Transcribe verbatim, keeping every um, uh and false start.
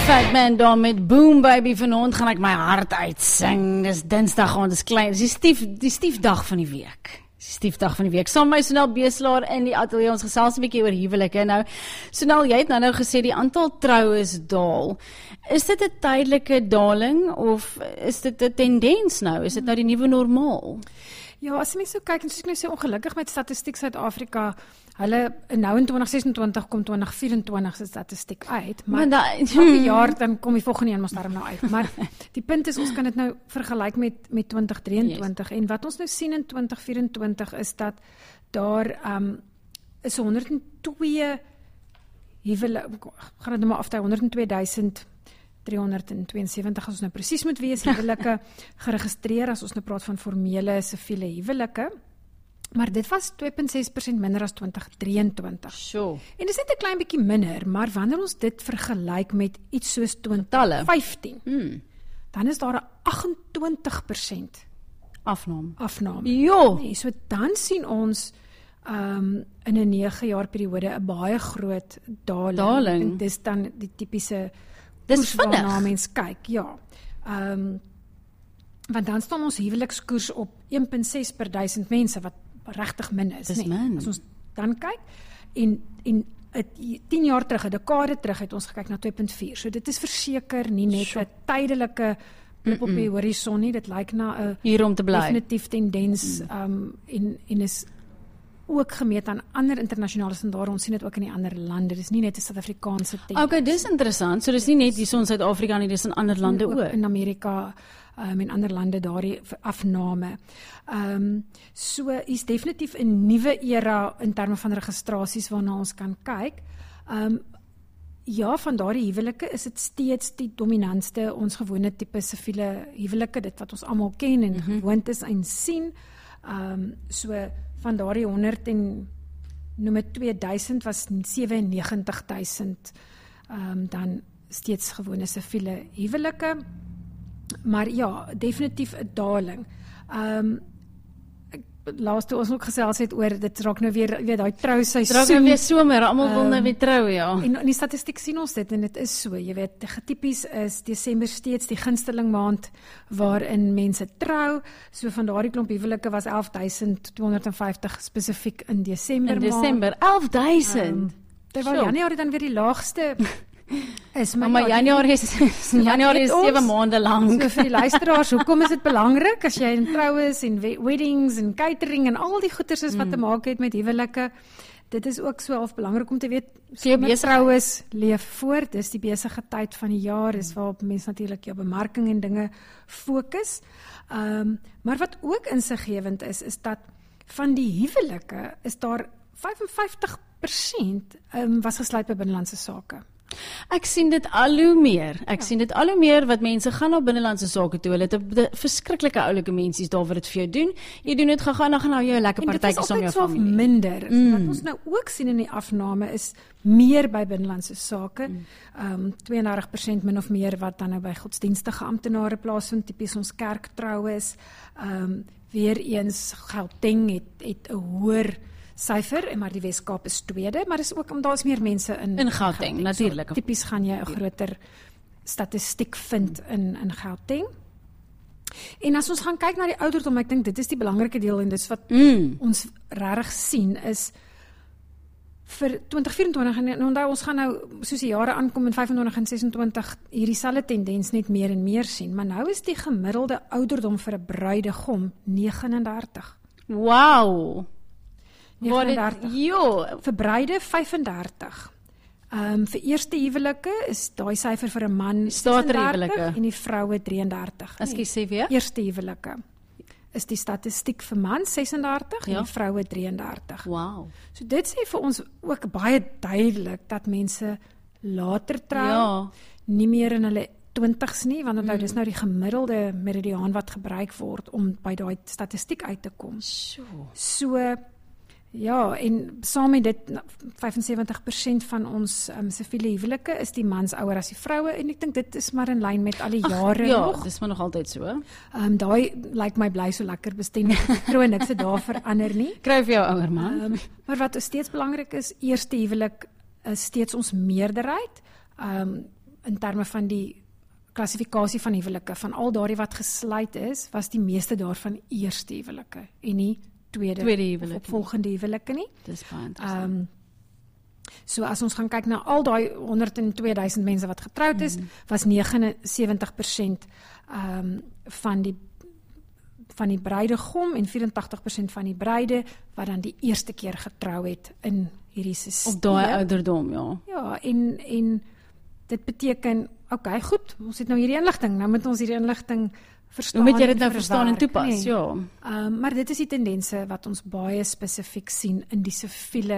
Fat Man daar met Boom Baby vanaand gaan ek my hart uitsing. Dis Dinsdag aand, dis klein, dis die stief, die stiefdag van die week. Dis die stiefdag van die week. Saam met my Sonel Beeslaar in die ateljee, ons gesels 'n bietjie oor huwelike. Nou, Sonel, jy het nou nou gesê die aantal troues daal. Is dit 'n tydelike daling of is dit 'n tendens nou? Is dit nou die nuwe normaal? Ja, as jy mens so kyk, en soos ek nou sê, ongelukkig met Statistiek Suid-Afrika, hulle nou in twintig sesentwintig kom twintig vyerentwintig se statistiek uit, maar, maar da, elke hmm. jaar dan kom die volgende een mos daarom nou uit. Maar die punt is, ons kan dit nou vergelyk met, met twintig drieëntwintig, yes. En wat ons nou sien in twintig vyerentwintig is dat daar um, is honderd en twee huwelike, gaan dit nou maar aftel, honderd en twee duisend driehonderdtweeënsewentig, as ons nou presies moet wees, huwelike geregistreer, as ons nou praat van formele siviele huwelike, maar dit was twee komma ses persent minder as twintig drieëntwintig. Sure. En dit is net 'n klein bietjie minder, maar wanneer ons dit vergelyk met iets soos twintig vyftien, hmm. dan is daar 'n agt-en-twintig persent afname. afname. Jo. Nee, so dan sien ons um, in 'n nege jaar periode 'n baie groot daling. daling. En dis dan die tipiese Dis vinnig. waarna mens kyk, ja. Um, want dan staan ons huwelikskoers op een komma ses per duisend mense, wat regtig min is. Dis nie. min. As ons dan kyk, en, en tien jaar terug, 'n dekade terug, het ons gekyk na twee komma vier. So dit is verseker nie net 'n tydelike blip op die horison nie, dit lyk na 'n hier om te bly. Definitief tendens, mm. um, en, en is ook gemeet aan ander internasionale standaarde, ons sien dit ook in die ander lande, dis nie net 'n Suid-Afrikaanse tendens. Okay, dis interessant, so dis nie net hier in Suid-Afrika nie, dis in ander lande ook. ook. In Amerika, um, en ander lande daardie afname. Um, so is definitief 'n nuwe era in terme van registrasies waarna ons kan kyk. Um, ja, van daardie huwelike is dit steeds die dominantste, ons gewone tipe siviele huwelike, dit wat ons almal ken en mm-hmm. gewoond is en sien. Um, so van daardie honderd en noem het tweeduisend was sewennegentig duisend um, dan steeds gewone siviele huwelike. Maar ja, definitief 'n daling. Um, Laaste ons ook gesels het oor, dit raak nou weer, weer daai trouseisoen. Raak nou weer somer, almal wil nou weer trou, ja. En in die statistiek sien ons dit, en dit is so, jy weet, getipies is Desember steeds die gunsteling maand waarin mense trou, so van daardie klomp huwelike was elf duisend tweehonderdvyftig spesifiek in Desember In Desember, elf duisend? Um, terwyl Januarie dan weer die laagste is, maar, maar ja, Januarie is, Januarie is sewe maande lang. So vir die luisteraars, hoekom is dit belangrik as jy in trou is en weddings en catering en al die goeders is wat mm. te maak het met huwelike? Dit is ook so half belangrik om te weet, so jy trou is, leef voort, dis die besige tyd van die jaar, is waarop mens natuurlik jou bemarking en dinge fokus. Um, maar wat ook insiggewend is, is dat van die huwelike is daar vyf en vyftig persent um, was gesluit by binnelandse sake. Ek sien dit al hoe meer. Ek ja. sien dit al hoe meer wat mense gaan na binnelandse sake toe. Hulle het 'n verskriklike oulike mensies daar wat dit vir jou doen. Jy doen dit gegaan dan gaan nou jou lekker partytjies om jou familie. En dit is minder. Mm. Wat ons nou ook sien in die afname is meer by binnelandse sake. Mm. Um, twee en dertig persent min of meer wat dan nou by godsdienstige amptenare plaasvind, tipies ons kerktroues. Um, weer eens Gauteng het het 'n hoër syfer, maar die Weskaap is tweede, maar is ook, daar is meer mense in in Gauteng, natuurlik. So, tipies gaan jy 'n groter statistiek vind in in Gauteng. En as ons gaan kyk na die ouderdom, ek dink dit is die belangrike deel en dis wat mm. ons regtig sien is vir twintig vyerentwintig, en onthou ons gaan nou soos die jare aankom in vyfentwintig en sesentwintig hierdie selfde tendens net meer en meer sien, maar nou is die gemiddelde ouderdom vir 'n bruidegom neges en dertig. Wow. neges en dertig. Jo, vir bruide vyf en dertig. Um, vir eerste huwelike is daai syfer vir 'n man Staathuwelike en die vroue drieë en dertig. Ekskuus, sê weer. Eerste huwelike is die statistiek vir man ses en dertig ja. en die vroue drieë en dertig. Wow. So dit sê vir ons ook baie duidelik dat mense later trou, ja. nie meer in hulle twintigs nie, want onthou mm. dis nou die gemiddelde meridiaan wat gebruik word om by daai statistiek uit te kom. So, so ja, en saam met dit vyf en sewentig persent van ons um, siviele huwelike is die mans ouer as die vroue, en ek dink dit is maar in lyn met al die jare Ach, ja, nog. dis maar nog altyd so. Um, daai lyk my bly so lekker bestendig patroon, niks het daar verander nie. Kry vir jou ouer man. Um, maar wat steeds belangrik is, eerste huwelik is steeds ons meerderheid. Um, in terme van die klassifikasie van huwelike, van al daardie wat gesluit is, was die meeste daarvan eerste huwelike en nie tweede, tweede huwelike, of opvolgende huwelike nie. Dis baie interessant. Um, so as ons gaan kyk na al daai honderd en twee duisend mense wat getroud is, mm. was negenensewentig persent um, van die van die bruidegom en vyf-en-tagtig persent van die bruide wat dan die eerste keer getrou het in hierdie stelsel. Op daai ouderdom, ja. Ja, en en dit beteken, okay, goed, ons het nou hierdie inligting, nou moet ons hierdie inligting verstaan. Hoe moet jy dit nou verstaan en toepas? Nee. Ja. Um, maar dit is die tendense wat ons baie spesifiek sien in die siviele